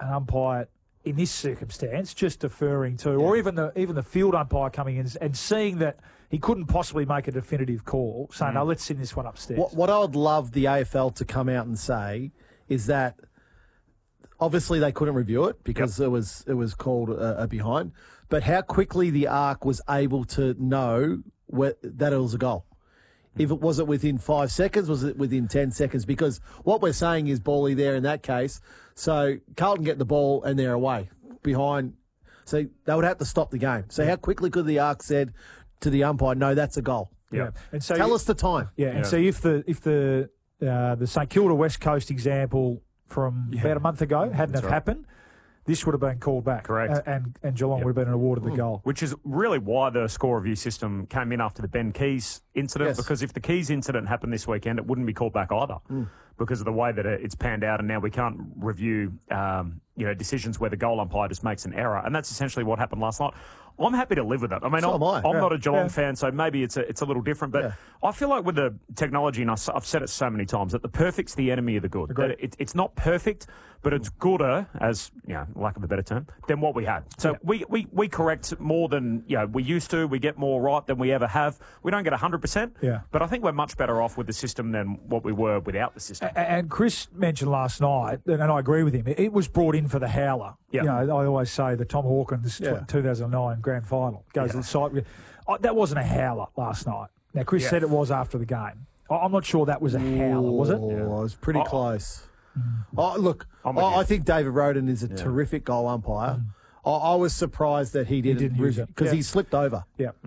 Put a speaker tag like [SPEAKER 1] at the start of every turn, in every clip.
[SPEAKER 1] an umpire in this circumstance just deferring to, or even the field umpire coming in and seeing that he couldn't possibly make a definitive call, saying, no, let's send this one upstairs.
[SPEAKER 2] What I would love the AFL to come out and say is that obviously they couldn't review it because it was called a behind, but how quickly the ARC was able to know that it was a goal. If it was within 5 seconds, was it within 10 seconds? Because what we're saying is Bally there in that case. So Carlton get the ball and they're away behind. So they would have to stop the game. So how quickly could the ARC said to the umpire, no, that's a goal?
[SPEAKER 1] Yeah. And so
[SPEAKER 2] tell us the time.
[SPEAKER 1] Yeah. And so if the St Kilda West Coast example from about a month ago hadn't have happened, this would have been called back.
[SPEAKER 3] Correct.
[SPEAKER 1] And Geelong would have been awarded the goal.
[SPEAKER 3] Which is really why the score review system came in after the Ben Keys incident, because if the Keys incident happened this weekend, it wouldn't be called back either because of the way that it's panned out, and now we can't review decisions where the goal umpire just makes an error, and that's essentially what happened last night. I'm happy to live with it. I mean, I'm not a Geelong fan, so maybe it's a little different. But I feel like with the technology, and I've said it so many times, that the perfect's the enemy of the good. It's not perfect, but it's gooder, as lack of a better term, than what we had. So we correct more than we used to. We get more right than we ever have. We don't get 100%. But I think we're much better off with the system than what we were without the system.
[SPEAKER 1] And Chris mentioned last night, and I agree with him. It was brought in for the howler. I always say the Tom Hawkins 2009 grand final goes to the site. That wasn't a howler last night. Now Chris said it was after the game. I'm not sure that was a howler, was it?
[SPEAKER 2] It was pretty close. Look, I think David Roden is a terrific goal umpire. I was surprised that he didn't use it because he slipped over.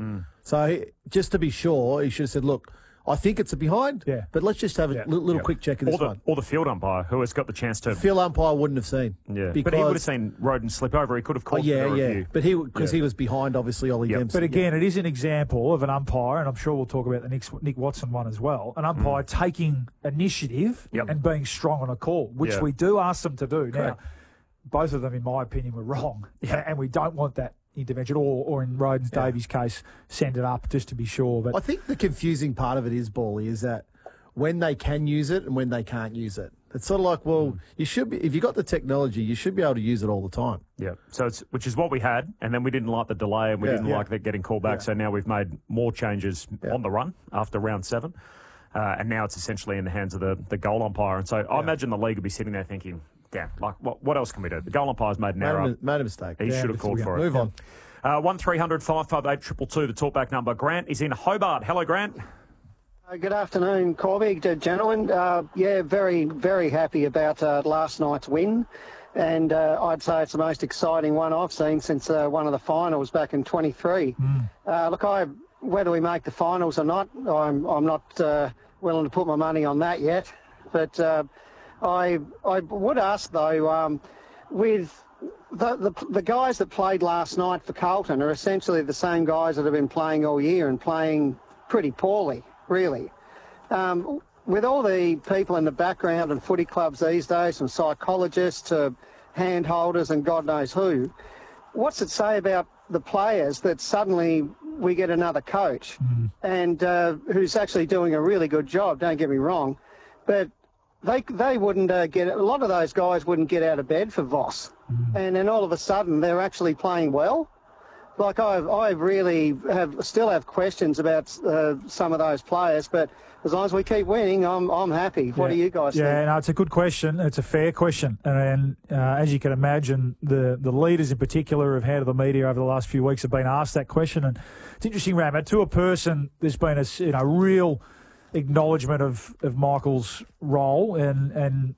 [SPEAKER 2] So just to be sure, he should have said, look, I think it's a behind, but let's just have a little quick check of this one.
[SPEAKER 3] Or the field umpire who has got the chance to...
[SPEAKER 2] The field umpire wouldn't have seen.
[SPEAKER 3] But he would have seen Roden slip over. He could have called the review.
[SPEAKER 2] But he was behind, obviously, Ollie Dempsey.
[SPEAKER 1] But again, it is an example of an umpire, and I'm sure we'll talk about the Nick Watson one as well, an umpire taking initiative and being strong on a call, which we do ask them to do. Now, both of them, in my opinion, were wrong, and we don't want that intervention, or in Roden's Davies case, send it up just to be sure. But
[SPEAKER 2] I think the confusing part of it is, Bally, is that when they can use it and when they can't use it. It's sort of like, well, you should be, if you've got the technology, you should be able to use it all the time.
[SPEAKER 3] Yeah, so which is what we had, and then we didn't like the delay, and we didn't like that getting called back, so now we've made more changes on the run after round 7, and now it's essentially in the hands of the goal umpire. And so I imagine the league will be sitting there thinking, damn, like, what else can we do? The goal umpire's made an error.
[SPEAKER 2] Made a mistake.
[SPEAKER 3] He should have called for it.
[SPEAKER 2] Move on.
[SPEAKER 3] 1300 558 222, the talkback number. Grant is in Hobart. Hello, Grant.
[SPEAKER 4] Good afternoon, Corby, gentlemen. Very, very happy about last night's win. And I'd say it's the most exciting one I've seen since one of the finals back in 23. Look, whether we make the finals or not, I'm not willing to put my money on that yet. But I would ask, though, with the guys that played last night for Carlton are essentially the same guys that have been playing all year and playing pretty poorly, really. With all the people in the background and footy clubs these days, from psychologists to handholders and God knows who, what's it say about the players that suddenly we get another coach and who's actually doing a really good job, don't get me wrong, but they wouldn't get, a lot of those guys wouldn't get out of bed for Voss. And then all of a sudden they're actually playing well. Like I really still have questions about some of those players, but as long as we keep winning, I'm happy. What do you guys think?
[SPEAKER 1] Yeah, no, it's a good question. It's a fair question. And as you can imagine, the leaders in particular have had the media over the last few weeks have been asked that question. And it's interesting, Ram, to a person, there's been a real acknowledgement of Michael's role, and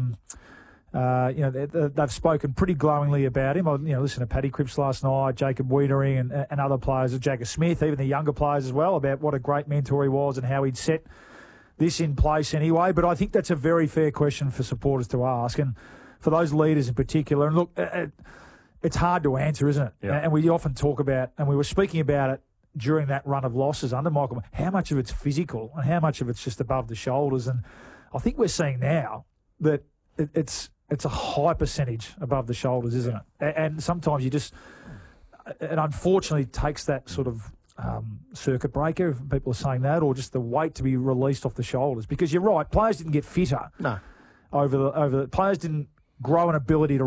[SPEAKER 1] they've spoken pretty glowingly about him. I listened to Paddy Cripps last night, Jacob Wiedering and other players, Jagger Smith, even the younger players as well, about what a great mentor he was and how he'd set this in place anyway. But I think that's a very fair question for supporters to ask, and for those leaders in particular. And look, it's hard to answer, isn't it? Yeah. And we often talk about, and we were speaking about it during that run of losses under Michael, how much of it's physical and how much of it's just above the shoulders. And I think we're seeing now that it's a high percentage above the shoulders, isn't it? And sometimes it unfortunately takes that sort of circuit breaker, if people are saying that, or just the weight to be released off the shoulders. Because you're right, players didn't get fitter.
[SPEAKER 2] No.
[SPEAKER 1] Over the players didn't grow an ability to